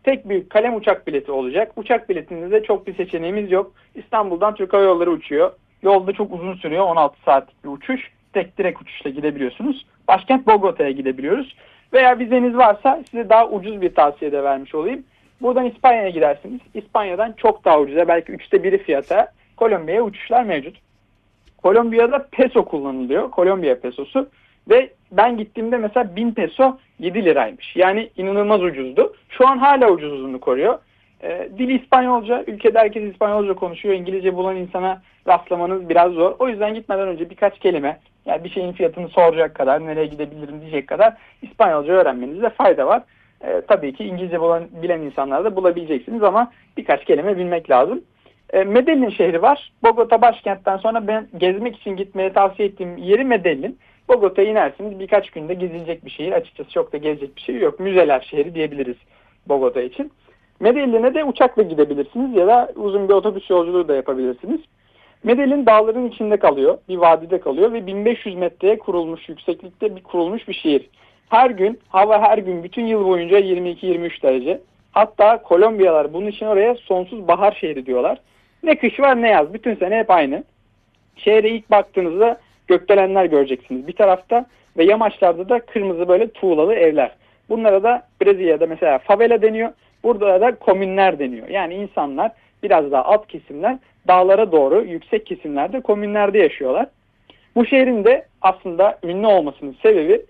tek büyük kalem uçak bileti olacak. Uçak biletinde de çok bir seçeneğimiz yok. İstanbul'dan Türk Hava Yolları uçuyor. Yolda çok uzun sürüyor. 16 saatlik bir uçuş. Tek direkt uçuşla gidebiliyorsunuz. Başkent Bogota'ya gidebiliyoruz. Veya vizeniz varsa size daha ucuz bir tavsiye de vermiş olayım. Buradan İspanya'ya gidersiniz. İspanya'dan çok daha ucuza, belki 1/3 fiyata Kolombiya'ya uçuşlar mevcut. Kolombiya'da peso kullanılıyor. Kolombiya pesosu. Ve ben gittiğimde mesela 1000 peso 7 liraymış. Yani inanılmaz ucuzdu. Şu an hala ucuzluğunu koruyor. Dili İspanyolca. Ülkede herkes İspanyolca konuşuyor. İngilizce bulan insana rastlamanız biraz zor. O yüzden gitmeden önce birkaç kelime, yani bir şeyin fiyatını soracak kadar, nereye gidebilirim diyecek kadar İspanyolca öğrenmenizde fayda var. Tabii ki İngilizce bilen insanlar da bulabileceksiniz ama birkaç kelime bilmek lazım. Medellin şehri var. Bogota başkentten sonra ben gezmek için gitmeye tavsiye ettiğim yeri Medellin. Bogota'ya inersiniz. Birkaç günde gezilecek bir şehir. Açıkçası çok da gezecek bir şey yok. Müzeler şehri diyebiliriz Bogota için. Medellin'e de uçakla gidebilirsiniz ya da uzun bir otobüs yolculuğu da yapabilirsiniz. Medellin dağların içinde kalıyor. Bir vadide kalıyor ve 1500 metreye kurulmuş, yükseklikte kurulmuş bir şehir. Her gün, hava her gün bütün yıl boyunca 22-23 derece. Hatta Kolombiyalar bunun için oraya sonsuz bahar şehri diyorlar. Ne kış var ne yaz. Bütün sene hep aynı. Şehre ilk baktığınızda gökdelenler göreceksiniz bir tarafta ve yamaçlarda da kırmızı böyle tuğlalı evler. Bunlara da Brezilya'da mesela favela deniyor. Burada da komünler deniyor. Yani insanlar, biraz daha alt kesimler, dağlara doğru yüksek kesimlerde komünlerde yaşıyorlar. Bu şehrin de aslında ünlü olmasının sebebi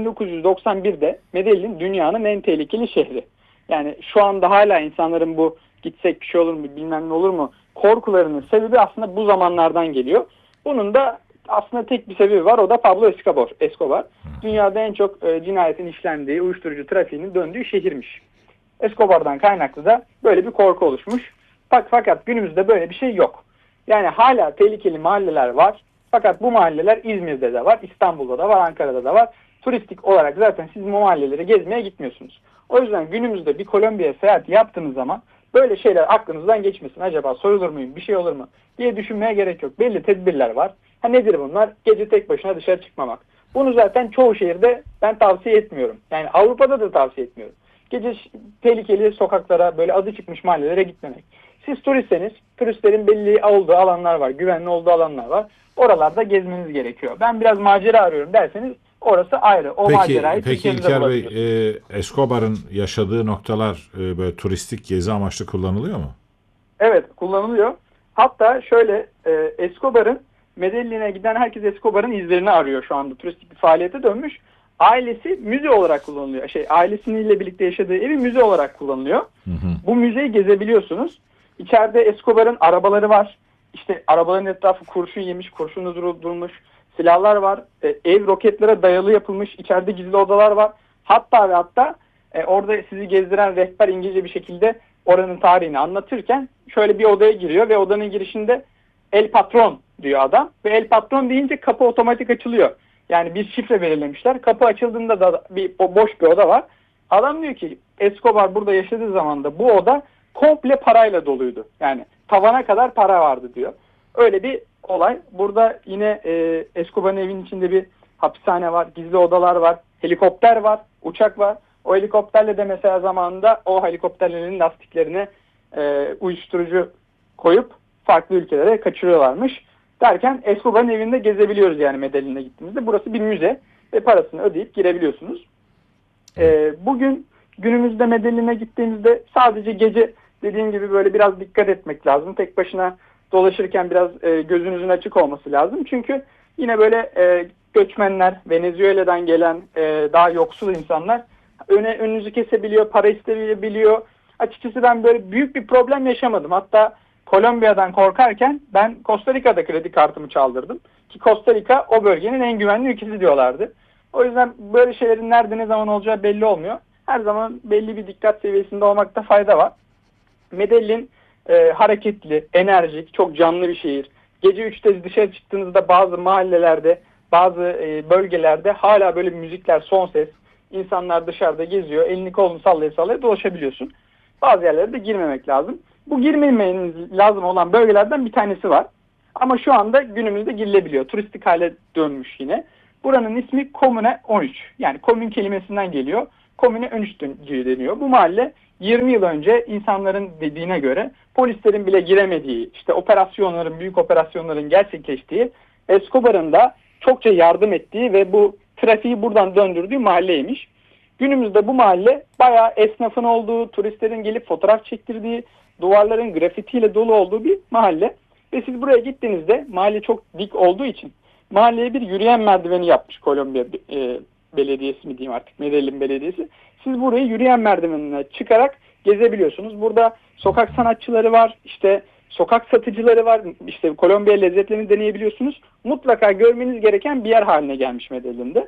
1991'de Medellin dünyanın en tehlikeli şehri. Yani şu anda hala insanların bu gitsek bir şey olur mu, bilmem ne olur mu korkularının sebebi aslında bu zamanlardan geliyor. Bunun da aslında tek bir sebebi var, o da Pablo Escobar. Dünyada en çok cinayetin işlendiği, uyuşturucu trafiğinin döndüğü şehirmiş. Escobar'dan kaynaklı da böyle bir korku oluşmuş. Fakat günümüzde böyle bir şey yok. Yani hala tehlikeli mahalleler var. Fakat bu mahalleler İzmir'de de var, İstanbul'da da var, Ankara'da da var. Turistik olarak zaten siz bu mahalleleri gezmeye gitmiyorsunuz. O yüzden günümüzde bir Kolombiya seyahati yaptığınız zaman böyle şeyler aklınızdan geçmesin. Acaba soyulur muyum, bir şey olur mu diye düşünmeye gerek yok. Belli tedbirler var. Nedir bunlar? Gece tek başına dışarı çıkmamak. Bunu zaten çoğu şehirde ben tavsiye etmiyorum. Yani Avrupa'da da tavsiye etmiyorum. Gece tehlikeli sokaklara, böyle adı çıkmış mahallelere gitmemek. Siz turistseniz, turistlerin belli olduğu alanlar var, güvenli olduğu alanlar var. Oralarda gezmeniz gerekiyor. Ben biraz macera arıyorum derseniz orası ayrı. O macerayı Peki İlker Bey, Escobar'ın yaşadığı noktalar böyle turistik gezi amaçlı kullanılıyor mu? Evet, kullanılıyor. Hatta şöyle, Medellin'e giden herkes Escobar'ın izlerini arıyor şu anda. Turistik bir faaliyete dönmüş. Ailesi müze olarak kullanılıyor. Ailesiyle birlikte yaşadığı evi müze olarak kullanılıyor. Hı hı. Bu müzeyi gezebiliyorsunuz. İçeride Escobar'ın arabaları var. İşte arabaların etrafı kurşun yemiş, kurşunla durmuş. Silahlar var. Ev roketlere dayalı yapılmış. İçeride gizli odalar var. Hatta orada sizi gezdiren rehber İngilizce bir şekilde oranın tarihini anlatırken şöyle bir odaya giriyor ve odanın girişinde El Patron diyor adam. Ve El Patron deyince kapı otomatik açılıyor. Yani bir şifre belirlemişler. Kapı açıldığında da boş bir oda var. Adam diyor ki Escobar burada yaşadığı zaman da bu oda komple parayla doluydu. Yani tavana kadar para vardı diyor. Öyle bir olay. Burada yine Escobar'ın evinin içinde bir hapishane var, gizli odalar var, helikopter var, uçak var. O helikopterle de mesela zamanında o helikopterlerin lastiklerine uyuşturucu koyup farklı ülkelere kaçırıyorlarmış. Derken Escobar'ın evinde gezebiliyoruz yani Medellin'e gittiğimizde. Burası bir müze ve parasını ödeyip girebiliyorsunuz. Bugün günümüzde Medellin'e gittiğimizde sadece gece dediğim gibi böyle biraz dikkat etmek lazım. Tek başına dolaşırken biraz gözünüzün açık olması lazım. Çünkü yine böyle göçmenler, Venezuela'dan gelen daha yoksul insanlar önünüzü kesebiliyor, para isteyebiliyor. Açıkçası ben böyle büyük bir problem yaşamadım. Hatta Kolombiya'dan korkarken ben Costa Rica'da kredi kartımı çaldırdım. Ki Costa Rica o bölgenin en güvenli ülkesi diyorlardı. O yüzden böyle şeylerin nerede ne zaman olacağı belli olmuyor. Her zaman belli bir dikkat seviyesinde olmakta fayda var. Medellin hareketli, enerjik, çok canlı bir şehir. Gece 3'te dışarı çıktığınızda bazı mahallelerde, bazı bölgelerde hala böyle müzikler, son ses, insanlar dışarıda geziyor, elini kolunu sallaya sallaya dolaşabiliyorsun. Bazı yerlere de girmemek lazım. Bu girmemeniz lazım olan bölgelerden bir tanesi var. Ama şu anda günümüzde girilebiliyor. Turistik hale dönmüş yine. Buranın ismi Komune 13. Yani komün kelimesinden geliyor. Komune 13 deniyor. Bu mahalle 20 yıl önce insanların dediğine göre polislerin bile giremediği, işte büyük operasyonların gerçekleştiği, Escobar'ın da çokça yardım ettiği ve bu trafiği buradan döndürdüğü mahalleymiş. Günümüzde bu mahalle bayağı esnafın olduğu, turistlerin gelip fotoğraf çektirdiği, duvarların grafitiyle dolu olduğu bir mahalle. Ve siz buraya gittiğinizde, mahalle çok dik olduğu için mahalleye bir yürüyen merdiveni yapmış Kolombiya Belediyesi mi diyeyim artık, Medellin Belediyesi. Siz burayı yürüyen merdivenine çıkarak gezebiliyorsunuz. Burada sokak sanatçıları var, işte sokak satıcıları var, işte Kolombiya lezzetlerini deneyebiliyorsunuz. Mutlaka görmeniz gereken bir yer haline gelmiş Medellin'de.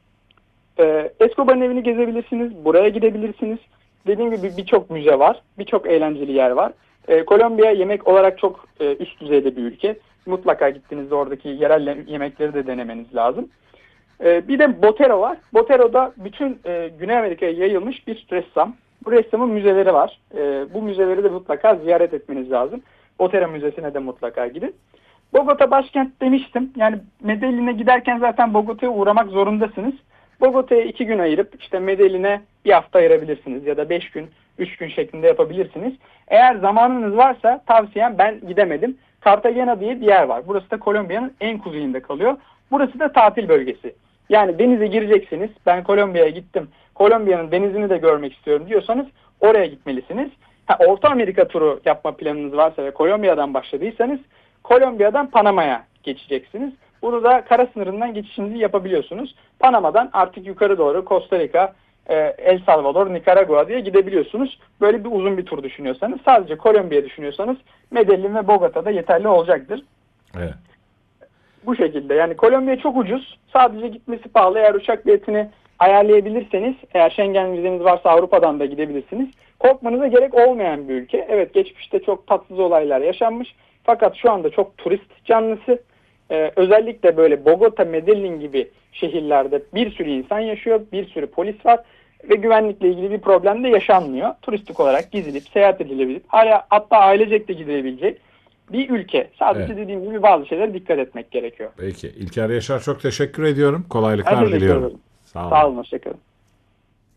Escobar'ın evini gezebilirsiniz, buraya gidebilirsiniz. Dediğim gibi birçok müze var, birçok eğlenceli yer var. Kolombiya yemek olarak çok üst düzeyde bir ülke. Mutlaka gittiğinizde oradaki yerel yemekleri de denemeniz lazım. Bir de Botero var. Botero'da bütün Güney Amerika'ya yayılmış bir ressam. Bu ressamın müzeleri var. Bu müzeleri de mutlaka ziyaret etmeniz lazım. Botero Müzesi'ne de mutlaka gidin. Bogota başkent demiştim. Yani Medellin'e giderken zaten Bogota'ya uğramak zorundasınız. Bogota'ya 2 gün ayırıp işte Medellin'e bir hafta ayırabilirsiniz ya da 5 gün, 3 gün şeklinde yapabilirsiniz. Eğer zamanınız varsa tavsiyem, ben gidemedim, Cartagena diye bir yer var. Burası da Kolombiya'nın en kuzeyinde kalıyor. Burası da tatil bölgesi. Yani denize gireceksiniz. Ben Kolombiya'ya gittim, Kolombiya'nın denizini de görmek istiyorum diyorsanız oraya gitmelisiniz. Orta Amerika turu yapma planınız varsa ve Kolombiya'dan başladıysanız Kolombiya'dan Panama'ya geçeceksiniz. Burada kara sınırından geçişinizi yapabiliyorsunuz. Panama'dan artık yukarı doğru Costa Rica, El Salvador, Nikaragua diye gidebiliyorsunuz. Böyle bir uzun bir tur düşünüyorsanız, sadece Kolombiya düşünüyorsanız Medellin ve Bogota'da yeterli olacaktır. Evet. Bu şekilde. Yani Kolombiya çok ucuz. Sadece gitmesi pahalı. Eğer uçak biletini ayarlayabilirseniz, eğer Schengen vizeniz varsa Avrupa'dan da gidebilirsiniz. Korkmanıza gerek olmayan bir ülke. Evet, geçmişte çok tatsız olaylar yaşanmış. Fakat şu anda çok turist canlısı. Özellikle böyle Bogota, Medellin gibi şehirlerde bir sürü insan yaşıyor. Bir sürü polis var. Ve güvenlikle ilgili bir problem de yaşanmıyor. Turistik olarak gizilip, seyahat edilebilip, hatta ailecek de gidilebilecek bir ülke. Sadece dediğim gibi bazı şeylere dikkat etmek gerekiyor. Peki. İlker Yaşar, çok teşekkür ediyorum. Ben Kolaylıklar teşekkür diliyorum. ederim. Sağ olun. Sağ olun. Hoşçakalın.